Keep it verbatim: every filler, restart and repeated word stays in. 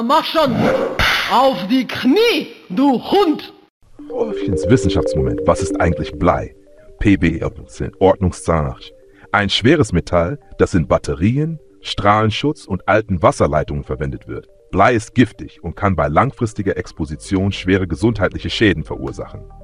Na mach schon! Auf die Knie, du Hund! Rolfchens Wissenschaftsmoment. Was ist eigentlich Blei? P B, Ordnungszahnarch. Ein schweres Metall, das in Batterien, Strahlenschutz und alten Wasserleitungen verwendet wird. Blei ist giftig und kann bei langfristiger Exposition schwere gesundheitliche Schäden verursachen.